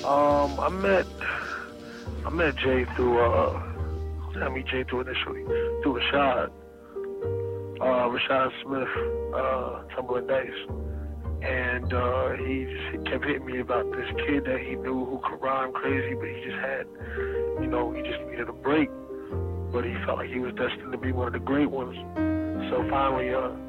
I met Jay through I meet Jay through initially through Rashad Smith, Timberland Dice, and he kept hitting me about this kid that he knew who could rhyme crazy, but he just had, he just needed a break, but he felt like he was destined to be one of the great ones. So finally,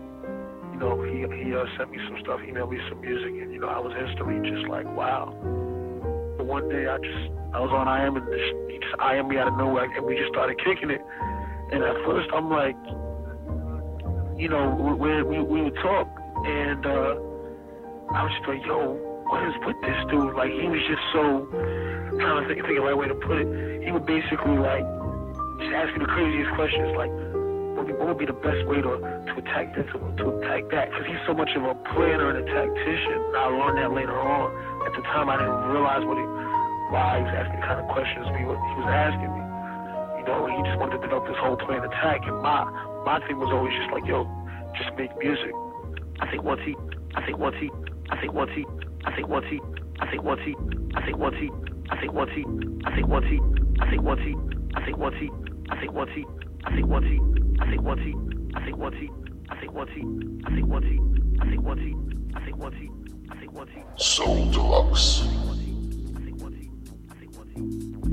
he sent me some stuff, emailed me some music, and I was instantly just like, wow. But one day I was on IM and he just IM me out of nowhere, and we just started kicking it. And at first I'm like, we would talk, and I was just like, yo, what is with this dude? Like, he was just so, trying to think of the right way to put it. He would basically like just ask me the craziest questions, like, what would be the best way to attack this, to attack that? Because he's so much of a planner and a tactician. I learned that later on. At the time, I didn't realize why he was asking the kind of questions he was asking me. He just wanted to develop this whole plan attack. And my thing was always just like, yo, just make music. I think once he Soul Deluxe.